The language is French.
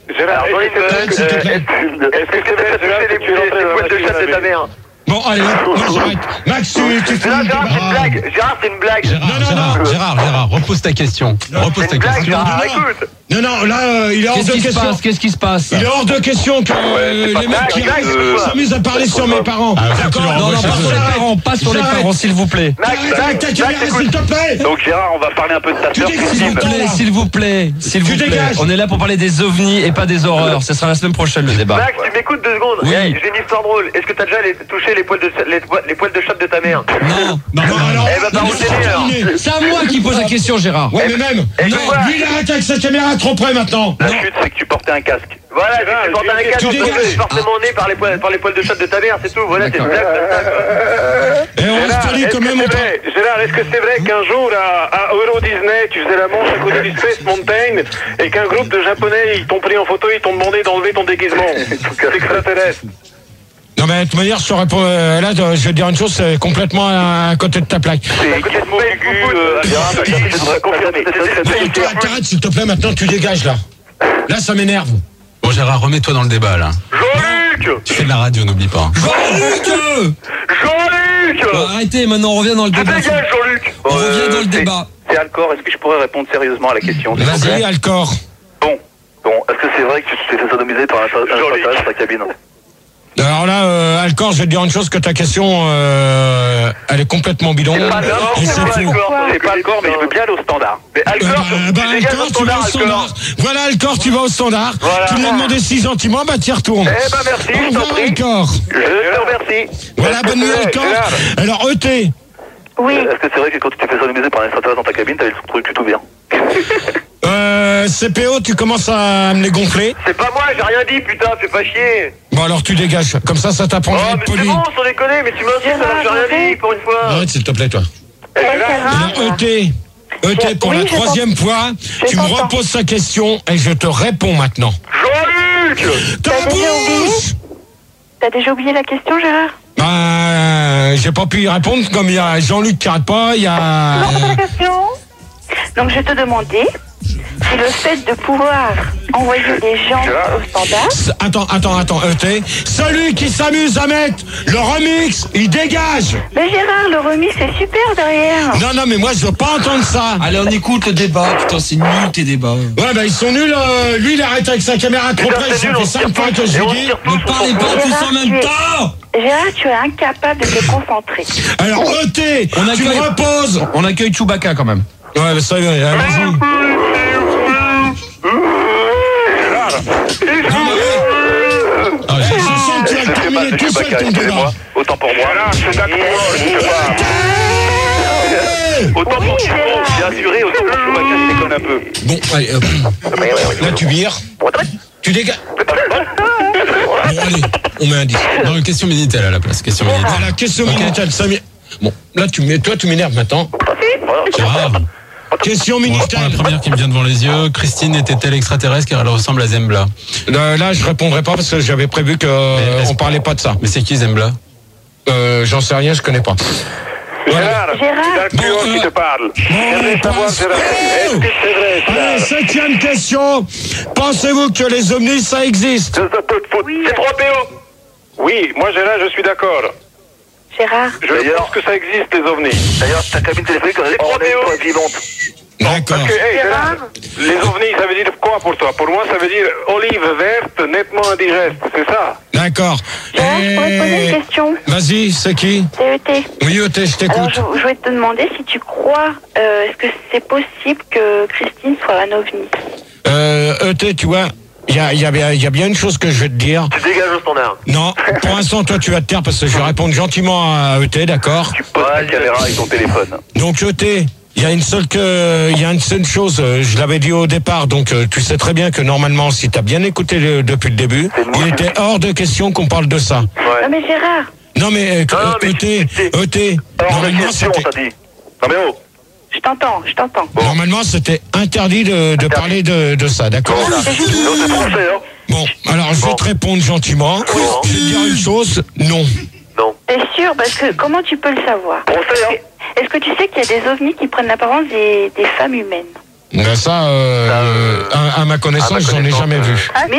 Gérard, est-ce que c'est vrai que tu es les poils de chatte de ta mère? Bon, allez, hop, moi j'arrête. Max, tu fais Gérard, c'est une blague. Gérard, c'est une blague. Gérard, repose ta question. Repose ta question. Gérard, écoute. Non, là, il est hors de question. Qu'est-ce qui se passe? Il est hors de question que les mecs qui s'amusent à parler sur mes parents. D'accord? Non, pas sur les parents, s'il vous plaît. Max, ta caméra, s'il te plaît. Donc Gérard, on va parler un peu de ta sœur. S'il vous plaît. On est là pour parler des ovnis et pas des horreurs. Ce sera la semaine prochaine le débat. Max, tu m'écoutes 2 secondes. Oui. J'ai une histoire drôle. Est-ce que t'as déjà touché les poils de chatte de ta mère? Non, alors. C'est à moi qui pose la question, Gérard. Ouais, mais même. Non, lui, il arrête avec sa caméra trop près maintenant. La chute, c'est que tu portais un casque. Voilà, tu portais un casque, tu forcément né par les poils de chatte de ta mère, c'est tout. Voilà, c'est une blague. Et on reste poli quand même. Gérard, est-ce que c'est vrai qu'un jour à Euro Disney, tu faisais la manche à côté du Space Mountain et qu'un groupe de Japonais, ils t'ont pris en photo, ils t'ont demandé d'enlever ton déguisement? C'est extraterrestre. Non mais de toute manière, je vais te dire une chose, c'est complètement à côté de ta plaque. C'est complètement aigu, Arrête s'il te plaît, maintenant tu dégages là. Là ça m'énerve. Bon Gérard, remets-toi dans le débat là. Jean-Luc! Tu fais de la radio, n'oublie pas. Jean-Luc! Bon, arrêtez, maintenant on revient dans le débat. Dégage, Jean-Luc! On revient dans le débat. C'est Alcor, est-ce que je pourrais répondre sérieusement à la question? Vas-y, Alcor. Bon, est-ce que c'est vrai que tu t'es fait sodomiser par un passage dans ta cabine? Alors là, Alcor, je vais te dire une chose, que ta question, elle est complètement bidon. C'est pas Alcor, mais je veux bien aller au standard. Mais Alcor, Alcor, tu vas au standard. Voilà, Alcor, tu vas au standard. Voilà. Tu lui as demandé 6 gentiment, bah tu y retournes. Eh ben merci, je t'en prie. Alcor. Je te remercie. Voilà, bonne nuit, Alcor. Alors, ET. Oui. Est-ce que c'est vrai que quand tu t'es fait sodomiser par un extraterrestre dans ta cabine, t'avais le truc tout bien? CPO, tu commences à me les gonfler. C'est pas moi, j'ai rien dit, putain, fais pas chier. Bon, alors tu dégages. Comme ça t'apprendra à être mais poli. c'est bon, sans déconner, mais tu m'insultes alors que j'ai rien dit, pour une fois. Arrête, s'il te plaît, toi. Alors, ET, pour la 3e fois, tu me reposes sa question et je te réponds maintenant. Jean-Luc! Ta bouche! T'as déjà oublié la question, Gérard? J'ai pas pu y répondre, comme il y a Jean-Luc qui arrête pas, il y a... La question. Donc, je te demandais si le fait de pouvoir envoyer des gens au standard... Attends, ET. Celui qui s'amuse à mettre le remix, il dégage. Mais Gérard, le remix, c'est super derrière. Non, mais moi, je veux pas entendre ça. Allez, on écoute le débat. Putain, c'est nul tes débats. Ouais, bah ils sont nuls. Lui, il arrête avec sa caméra trop près. Ça fait 5 fois que je lui dis. Ne parlez pas tous en même temps. Gérard, tu es incapable de te concentrer. Alors, ET, tu me reposes. On accueille Chewbacca quand même. Ouais, mais ça y est, vas-y. Je sens que tu as terminé tout seul ton débat. Autant pour moi. C'est d'accord, Autant pour Chewbacca, bien assuré, autant pour Chewbacca, je déconne un peu. Bon, allez, là tu vires. Tu dégages. Bon, allez, on met un 10. Non, une question Minitel à la place. Question Minitel. Voilà, question Minitel. Bon, là tu m'énerves maintenant. Gérard. Question Bon, je Minitel. prends la première qui me vient devant les yeux. Christine était-elle extraterrestre car elle ressemble à Zembla? Là, je répondrai pas parce que j'avais prévu qu'on parlait pas de ça. Mais c'est qui Zembla? J'en sais rien, je connais pas. Gérard, c'est Alcor qui te parle. J'aimerais savoir, Gérard, est-ce que c'est vrai, ça? Allez, 7e question. Pensez-vous que les ovnis, ça existe? C'est 3 PO. Oui, moi, Gérard, je suis d'accord. Gérard. Je pense que ça existe, les ovnis. D'ailleurs, ta cabine téléphonique, on est pas vivante. D'accord. Parce que, Gérard, les ovnis, ça veut dire quoi pour toi? Pour moi, ça veut dire olive verte, nettement indigeste, c'est ça? D'accord. Gérard, je pourrais te poser une question. Vas-y, c'est qui? C'est ET. Oui, ET, je t'écoute. Alors, je voulais te demander si tu crois, est-ce que c'est possible que Christine soit un ovni? ET, tu vois, il y a bien une chose que je vais te dire. Tu dégages au standard. Non, pour l'instant, toi, tu vas te taire parce que je vais répondre gentiment à ET, d'accord? Tu poses ta caméra avec ton téléphone. Donc, ET, il y a une seule chose, je l'avais dit au départ, donc tu sais très bien que normalement, si tu as bien écouté depuis le début, il était hors de question qu'on parle de ça. Ouais. Non mais Gérard. Non, mais ET, normalement, c'était... Non mais oh. Je t'entends. Normalement, c'était interdit de parler de ça, d'accord? Non, c'est français, hein. Bon, alors je vais te répondre gentiment. Je vais te dire une chose, non. Non. T'es sûr? Parce que comment tu peux le savoir? Français, hein. Est-ce que tu sais qu'il y a des ovnis qui prennent l'apparence des femmes humaines? Ben ça, à ma connaissance, j'en ai jamais vu. Mais